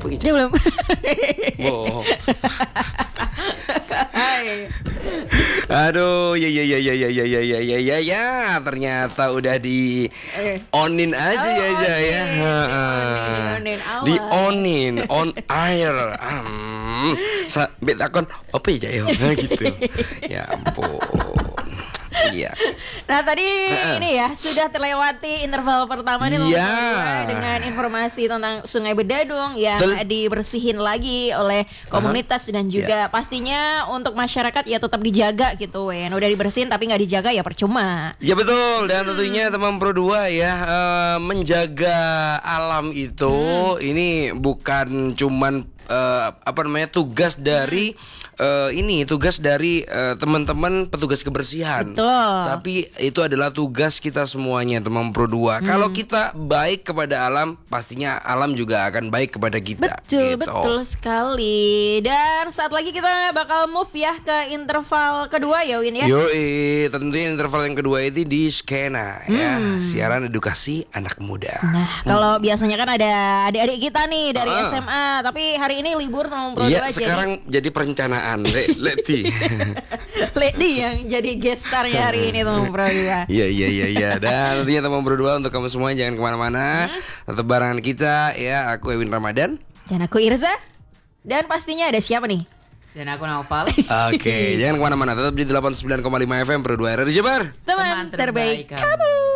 apa gitu? Dia belum. Bohong. Aduh, ya, ternyata udah di onin aja ya aja ya. Di onin, on air. Betakon apa ya ya gitu. Ya ampun. Iya. Nah tadi ini ya sudah terlewati interval pertama nih dengan informasi tentang Sungai Bedadung yang dibersihin lagi oleh komunitas dan juga pastinya untuk masyarakat ya tetap dijaga gitu Wen. Udah dibersihin tapi nggak dijaga ya percuma. Ya betul, dan tentunya teman Pro 2 ya menjaga alam itu ini bukan cuman tugas dari tugas dari teman-teman petugas kebersihan. Betul. Tapi itu adalah tugas kita semuanya teman Pro 2. Kalau kita baik kepada alam, pastinya alam juga akan baik kepada kita. Betul, gitu. betul sekali. Dan saat lagi kita bakal move ya ke interval kedua ya Win ya. Yoi, tentunya interval yang kedua itu di Skena ya, siaran edukasi anak muda. Nah, kalau biasanya kan ada adik-adik kita nih dari SMA, tapi hari ini libur teman Pro 2 Iya, sekarang jadi perencanaan Leti. Leti yang jadi guest star-nya hari ini teman Pro 2. Iya. Dan tentunya teman Pro 2 untuk kamu semua jangan kemana-mana. Tetap barengan kita ya. Aku Ewin Ramadan. Dan aku Irza. Dan pastinya ada siapa nih? Dan aku Naufal. Oke, jangan kemana-mana. Tetap di 89,5 FM Pro 2 RRI Jabar. Teman terbaik kamu.